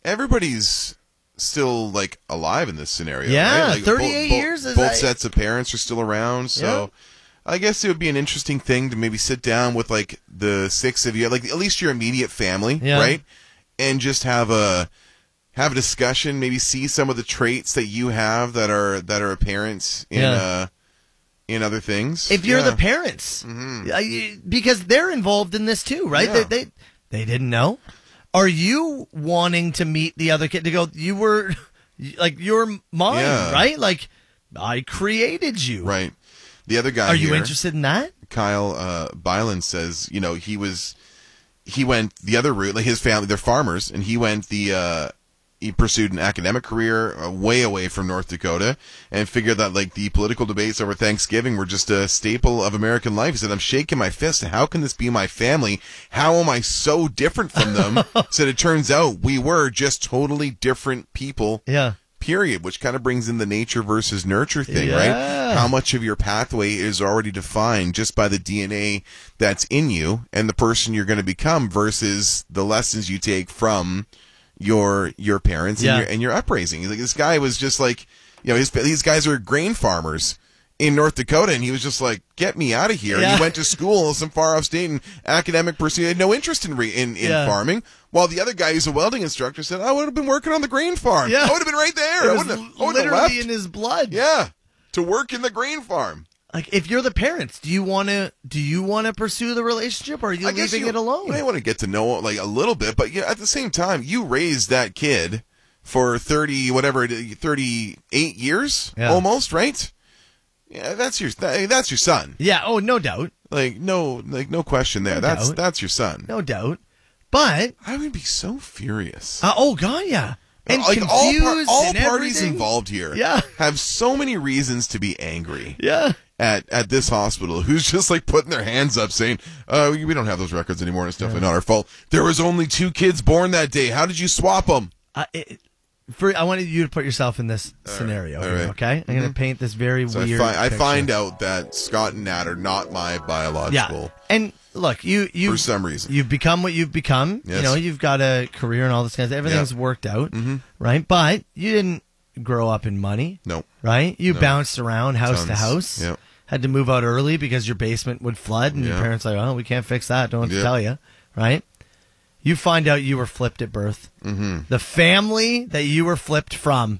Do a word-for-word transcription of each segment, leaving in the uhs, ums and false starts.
everybody's still like alive in this scenario. Yeah, right? Like, thirty-eight bo- bo- years. Is both that... sets of parents are still around, so. Yeah. I guess it would be an interesting thing to maybe sit down with like the six of you, like at least your immediate family, yeah. right? And just have a have a discussion, maybe see some of the traits that you have that are that are apparent in yeah. uh, in other things. If you're yeah. the parents, mm-hmm. because they're involved in this too, right? Yeah. They, they they didn't know. Are you wanting to meet the other kid to go? You were like you're mine, yeah. right? Like I created you, right? The other guy. Are you here, interested in that? Kyle uh, Byland says, you know, he was, he went the other route, like his family, they're farmers, and he went the, uh, he pursued an academic career uh, way away from North Dakota and figured that, like, the political debates over Thanksgiving were just a staple of American life. He said, I'm shaking my fist. How can this be my family? How am I so different from them? He said, it turns out we were just totally different people. Yeah. Period, which kind of brings in the nature versus nurture thing, yeah. right? How much of your pathway is already defined just by the D N A that's in you and the person you're going to become versus the lessons you take from your your parents yeah. and your and your upraising. Like this guy was just like, you know, his these guys are grain farmers in North Dakota, and he was just like, "Get me out of here!" Yeah. And he went to school some far off state and academic pursuit. He had no interest in re- in, in yeah. farming. While the other guy, who's a welding instructor, said, "I would have been working on the grain farm. Yeah. I would have been right there. It I was wouldn't have, I wouldn't have literally left." in his blood. Yeah, to work in the grain farm. Like, if you're the parents, do you want to do you want to pursue the relationship, or are you I guess leaving you, it alone? You may want to get to know like a little bit, but yeah, at the same time, you raised that kid for thirty whatever thirty-eight years Yeah. almost, right? Yeah, that's your that, that's your son. Yeah. Oh, no doubt. Like no, like no question there. No that's doubt. that's your son. No doubt. But I would be so furious. uh, oh god, yeah, and like confused. all, par- all and parties everything. involved here, Yeah. have so many reasons to be angry. Yeah. At at this hospital, who's just like putting their hands up, saying, "Uh, we don't have those records anymore, and it's definitely not our fault. There was only two kids born that day. How did you swap them?" Uh, it, for I wanted you to put yourself in this scenario. All Here, right. Okay, I'm going to paint this very So weird. I, fi- I picture. find out that Scott and Nat are not my biological. Yeah, and look, you you For some reason. you've become what you've become. Yes. You know, you've got a career and all this kind of stuff. Everything's Yeah. worked out, Mhm. right? But you didn't grow up in money, No. right? You No. bounced around house to Tons. house. Yep. Had to move out early because your basement would flood, and your Yeah. parents like, "Oh, we can't fix that. Don't have to Yep. tell you," right? You find out you were flipped at birth. Mm-hmm. The family that you were flipped from,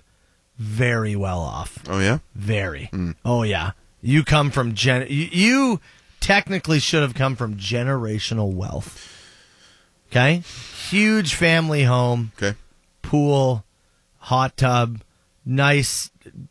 very well off. Oh yeah. Very. Mm. Oh yeah. You come from gen. You, you technically should have come from generational wealth. Okay, huge family home, Okay. pool, hot tub, nice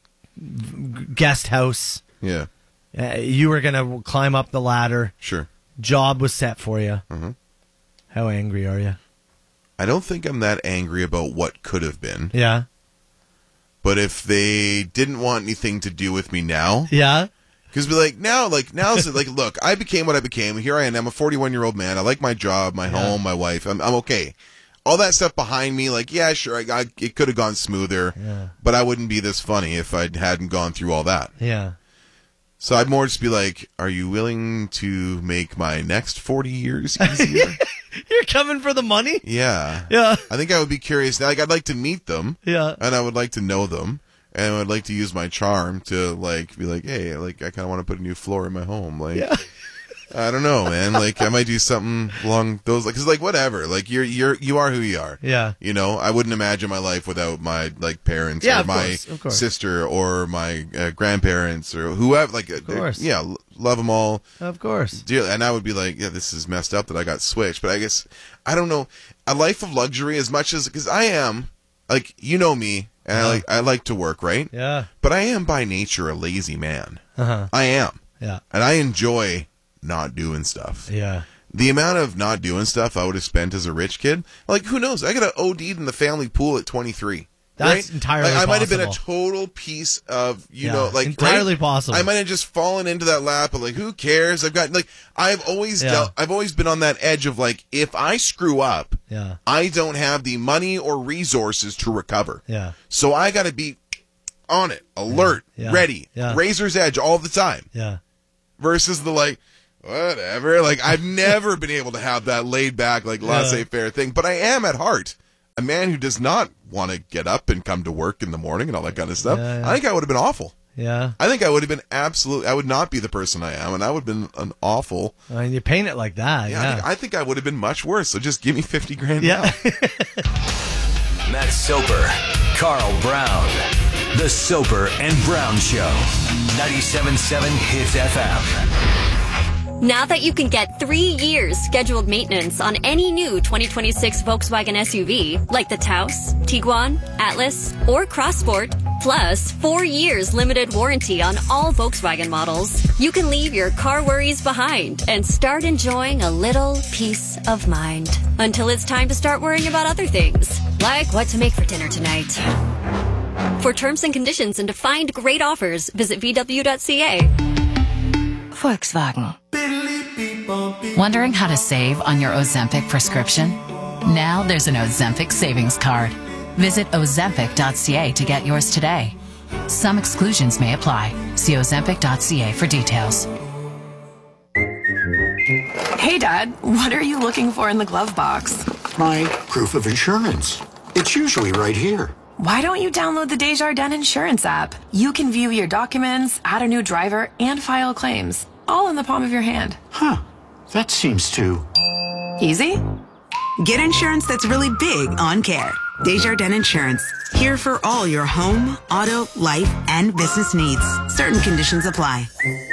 guest house. Yeah. Uh, you were gonna climb up the ladder. Sure. Job was set for you. Mm-hmm. How angry are you? I don't think I'm that angry about what could have been. Yeah. But if they didn't want anything to do with me now, Yeah. because be like now, like now's like, look, I became what I became. Here I am. I'm a forty-one year old man. I like my job, my Yeah. home, my wife. I'm I'm okay. All that stuff behind me, like yeah, sure, I, I, it could have gone smoother, Yeah. but I wouldn't be this funny if I hadn't gone through all that. Yeah. So I'd more just be like, are you willing to make my next forty years easier? You're coming for the money? Yeah. Yeah. I think I would be curious. Like, I'd like to meet them. Yeah. And I would like to know them. And I would like to use my charm to, like, be like, hey, like, I kind of want to put a new floor in my home. Like, Yeah. I don't know, man. Like, I might do something along those, like, cause, like, whatever. Like, you're, you're, you are who you are. Yeah. You know, I wouldn't imagine my life without my, like, parents Yeah, or of my course, of course. sister or my uh, grandparents or whoever. Like, of course. yeah, l- love them all. Of course. Dear, and I would be like, yeah, this is messed up that I got switched. But I guess, I don't know, a life of luxury as much as, because I am, like, you know me, and Uh-huh. I like I like to work, right? Yeah. But I am by nature a lazy man. Uh-huh. I am. Yeah. And I enjoy not doing stuff. Yeah. The amount of not doing stuff I would have spent as a rich kid, like, who knows? I got an O D'd in the family pool at twenty-three. That's right? entirely like, I might have been a possible. total piece of, you Yeah, know, like, entirely right? possible. I might have just fallen into that lap of, like, who cares? I've got, like, I've always Yeah. dealt, I've always been on that edge of, like, if I screw up, Yeah. I don't have the money or resources to recover. Yeah. So I got to be on it, alert, Yeah. ready, Yeah. razor's edge all the time. Yeah. Versus the, like, whatever. Like, I've never been able to have that laid back, like, laissez-faire thing. But I am at heart a man who does not want to get up and come to work in the morning and all that kind of stuff, Yeah, yeah. I think I would have been awful. Yeah. I think I would have been absolute. I would not be the person I am, and I would have been an awful. I mean, you paint it like that. Yeah, Yeah. I, think, I think I would have been much worse. So just give me fifty grand Yeah. now. Matt Soper, Carl Brown. The Soper and Brown Show. ninety-seven point seven Hits F M. Now that you can get three years scheduled maintenance on any new twenty twenty-six Volkswagen S U V, like the Taos, Tiguan, Atlas, or Crossport, plus four years limited warranty on all Volkswagen models, you can leave your car worries behind and start enjoying a little peace of mind. Until it's time to start worrying about other things, like what to make for dinner tonight. For terms and conditions and to find great offers, visit V W dot C A. Volkswagen. Wondering how to save on your Ozempic prescription? Now there's an Ozempic savings card. Visit Ozempic dot C A to get yours today. Some exclusions may apply. See Ozempic dot C A for details. Hey, Dad, what are you looking for in the glove box? My proof of insurance. It's usually right here. Why don't you download the Desjardins Insurance app? You can view your documents, add a new driver, and file claims, all in the palm of your hand. Huh. That seems too... Easy? Get insurance that's really big on care. Desjardins Insurance. Here for all your home, auto, life, and business needs. Certain conditions apply.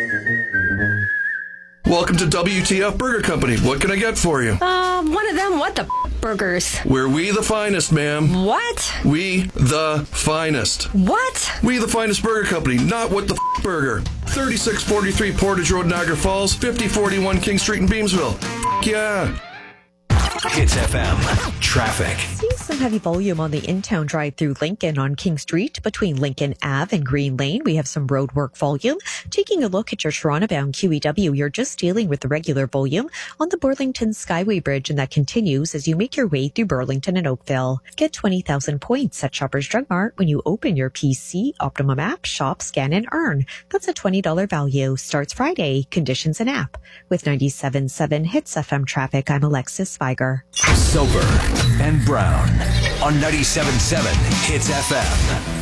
Welcome to W T F Burger Company. What can I get for you? Um, one of them what the f- burgers. We're we the finest, ma'am. What? We the finest. What? We the finest burger company, not what the f- burger. thirty-six forty-three Portage Road, Niagara Falls, fifty forty-one King Street in Beamsville. F- yeah. Hits F M. Traffic. See some heavy volume on the in-town drive through Lincoln on King Street between Lincoln Avenue and Green Lane. We have some road work volume. Taking a look at your Toronto-bound Q E W, you're just dealing with the regular volume on the Burlington Skyway Bridge, and that continues as you make your way through Burlington and Oakville. Get twenty thousand points at Shoppers Drug Mart when you open your P C Optimum app, shop, scan, and earn. That's a twenty dollars value. Starts Friday. Conditions and app. With ninety-seven point seven Hits F M traffic, I'm Alexis Viger. Soper and Brown on ninety-seven point seven Hits F M.